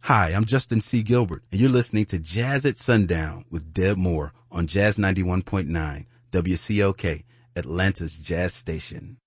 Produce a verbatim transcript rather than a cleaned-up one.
Hi, I'm Justin C. Gilbert, and you're listening to Jazz at Sundown with Deb Moore on Jazz ninety-one point nine, W C O K, Atlanta's Jazz Station.